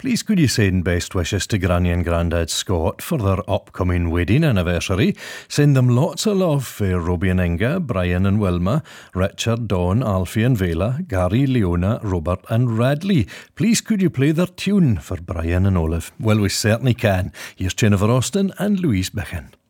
Please could you send best wishes to Granny and Grandad Scott for their upcoming wedding anniversary. Send them lots of love for Robbie and Inga, Brian and Wilma, Richard, Dawn, Alfie and Vela, Gary, Leona, Robert and Radley. Please could you play their tune for Brian and Olive? Well, we certainly can. Here's Jennifer Austin and Louise Bichen.